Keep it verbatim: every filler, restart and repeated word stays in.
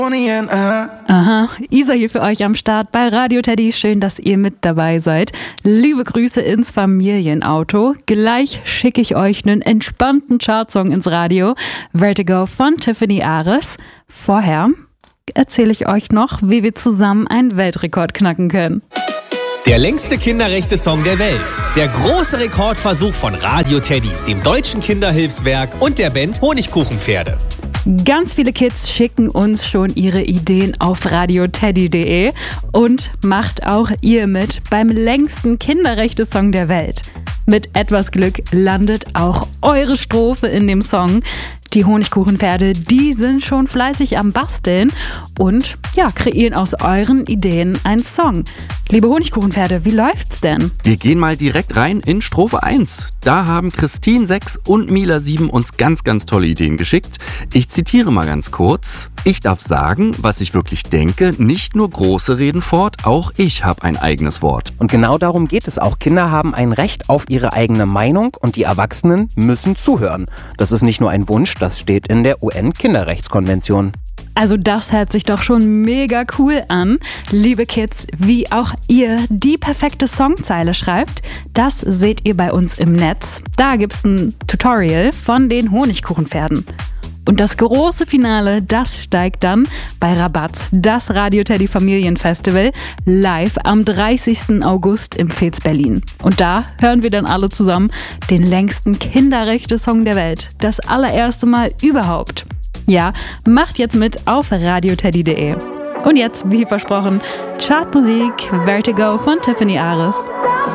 Aha, Isa hier für euch am Start bei Radio Teddy. Schön, dass ihr mit dabei seid. Liebe Grüße ins Familienauto. Gleich schicke ich euch einen entspannten Chartsong ins Radio. Vertigo von Tiffany Ares. Vorher erzähle ich euch noch, wie wir zusammen einen Weltrekord knacken können. Der längste Kinderrechte-Song der Welt. Der große Rekordversuch von Radio Teddy, dem Deutschen Kinderhilfswerk und der Band Honigkuchenpferde. Ganz viele Kids schicken uns schon ihre Ideen auf radioteddy punkt de und macht auch ihr mit beim längsten Kinderrechte-Song der Welt. Mit etwas Glück landet auch eure Strophe in dem Song. Die Honigkuchenpferde, die sind schon fleißig am Basteln und ja, kreieren aus euren Ideen einen Song. Liebe Honigkuchenpferde, wie läuft's denn? Wir gehen mal direkt rein in Strophe eins. Da haben Christine sechs und Mila sieben uns ganz, ganz tolle Ideen geschickt. Ich zitiere mal ganz kurz. Ich darf sagen, was ich wirklich denke, nicht nur Große reden fort, auch ich habe ein eigenes Wort. Und genau darum geht es auch. Kinder haben ein Recht auf ihre eigene Meinung und die Erwachsenen müssen zuhören. Das ist nicht nur ein Wunsch, das steht in der U N-Kinderrechtskonvention. Also das hört sich doch schon mega cool an. Liebe Kids, wie auch ihr die perfekte Songzeile schreibt, das seht ihr bei uns im Netz. Da gibt's ein Tutorial von den Honigkuchenpferden. Und das große Finale, das steigt dann bei Rabatz, das Radio Teddy Familienfestival, live am dreißigsten August im Fez Berlin. Und da hören wir dann alle zusammen den längsten Kinderrechte-Song der Welt. Das allererste Mal überhaupt. Ja, macht jetzt mit auf radioteddy punkt de. Und jetzt, wie versprochen, Chartmusik Vertigo von Tiffany Ares.